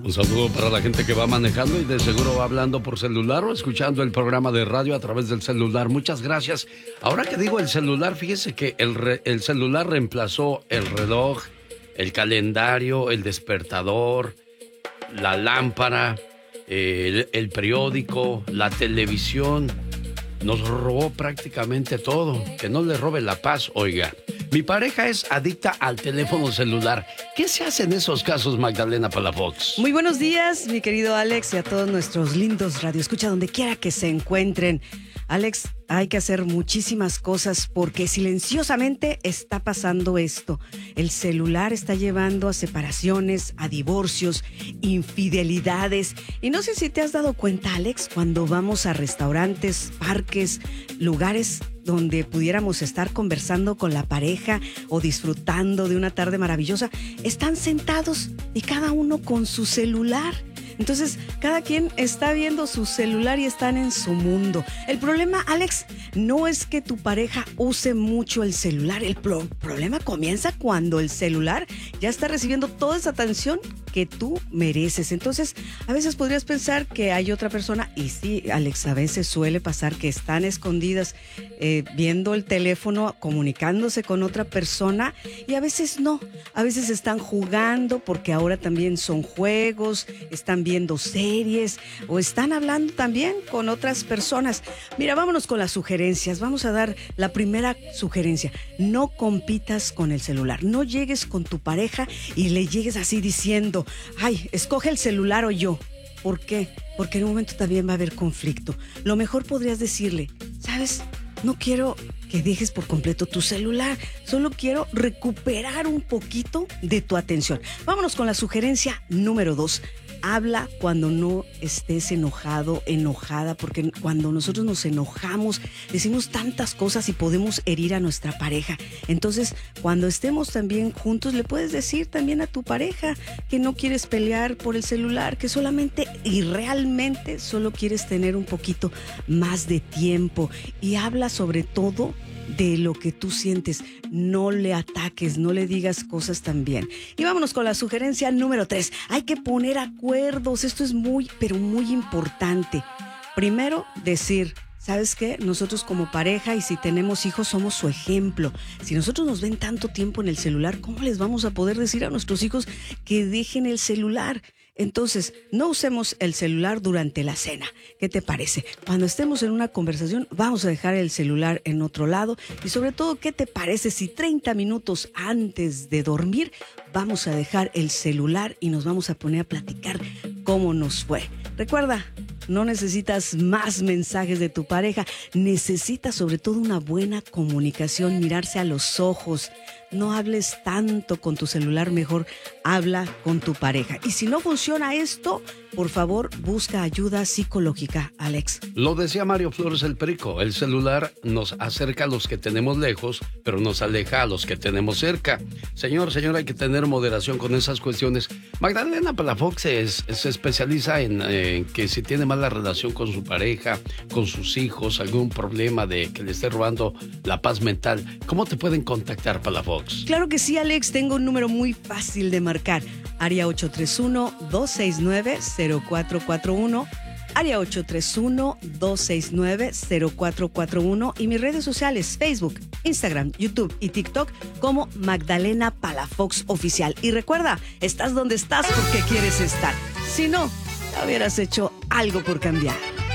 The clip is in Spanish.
Un saludo para la gente que va manejando y de seguro va hablando por celular o escuchando el programa de radio a través del celular. Muchas gracias. Ahora que digo el celular, fíjese que el celular reemplazó el reloj, el calendario, el despertador, la lámpara, el periódico, la televisión. Nos robó prácticamente todo. Que no le robe la paz, oiga. Mi pareja es adicta al teléfono celular. ¿Qué se hace en esos casos, Magdalena Palafox? Muy buenos días, mi querido Alex, y a todos nuestros lindos radioescuchas, donde quiera que se encuentren. Alex, hay que hacer muchísimas cosas porque silenciosamente está pasando esto. El celular está llevando a separaciones, a divorcios, infidelidades. Y no sé si te has dado cuenta, Alex, cuando vamos a restaurantes, parques, lugares donde pudiéramos estar conversando con la pareja o disfrutando de una tarde maravillosa, están sentados y cada uno con su celular. Entonces, cada quien está viendo su celular y están en su mundo. El problema, Alex, no es que tu pareja use mucho el celular. El problema comienza cuando el celular ya está recibiendo toda esa atención que tú mereces. Entonces, a veces podrías pensar que hay otra persona, y sí, Alex, a veces suele pasar que están escondidas viendo el teléfono, comunicándose con otra persona, y a veces no. A veces están jugando porque ahora también son juegos, están viendo series o están hablando también con otras personas. Mira, vámonos con las sugerencias. Vamos a dar la primera sugerencia. No compitas con el celular. No llegues con tu pareja y le llegues así diciendo, ay, escoge el celular o yo. ¿Por qué? Porque en un momento también va a haber conflicto. Lo mejor podrías decirle, ¿sabes? No quiero que dejes por completo tu celular. Solo quiero recuperar un poquito de tu atención. Vámonos con la sugerencia número 2. Habla cuando no estés enojado, enojada, porque cuando nosotros nos enojamos, decimos tantas cosas y podemos herir a nuestra pareja. Entonces, cuando estemos también juntos, le puedes decir también a tu pareja que no quieres pelear por el celular, que solamente y realmente solo quieres tener un poquito más de tiempo. Y habla sobre todo de lo que tú sientes. No le ataques, no le digas cosas también. Y vámonos con la sugerencia número 3. Hay que poner acuerdos. Esto es muy, pero muy importante. Primero, decir, ¿sabes qué? Nosotros como pareja y si tenemos hijos somos su ejemplo. Si nosotros nos ven tanto tiempo en el celular, ¿cómo les vamos a poder decir a nuestros hijos que dejen el celular? Entonces, no usemos el celular durante la cena. ¿Qué te parece? Cuando estemos en una conversación, vamos a dejar el celular en otro lado. Y sobre todo, ¿qué te parece si 30 minutos antes de dormir vamos a dejar el celular y nos vamos a poner a platicar cómo nos fue? Recuerda, no necesitas más mensajes de tu pareja. Necesitas sobre todo una buena comunicación, mirarse a los ojos. No hables tanto con tu celular, mejor habla con tu pareja. Y si no funciona esto, por favor, busca ayuda psicológica, Alex. Lo decía Mario Flores el Perico, el celular nos acerca a los que tenemos lejos, pero nos aleja a los que tenemos cerca. Señor, hay que tener moderación con esas cuestiones. Magdalena Palafox se especializa en que si tiene mala relación con su pareja, con sus hijos, algún problema de que le esté robando la paz mental, ¿cómo te pueden contactar, Palafox? Claro que sí, Alex, tengo un número muy fácil de marcar. Área 831-269-0441. Área 831-269-0441. Y mis redes sociales, Facebook, Instagram, YouTube y TikTok como Magdalena Palafox Oficial. Y recuerda, estás donde estás porque quieres estar. Si no, ya hubieras hecho algo por cambiar.